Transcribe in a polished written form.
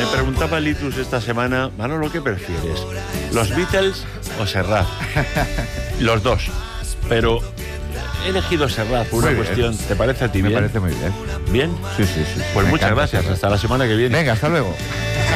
Me preguntaba Litus esta semana, Manolo, ¿qué prefieres? ¿Los Beatles o Serrat? Los dos. Pero he elegido Serrat por una cuestión. ¿Te parece a ti bien? Me parece muy bien. ¿Bien? Sí. Pues muchas gracias. Hasta la semana que viene. Venga, hasta luego.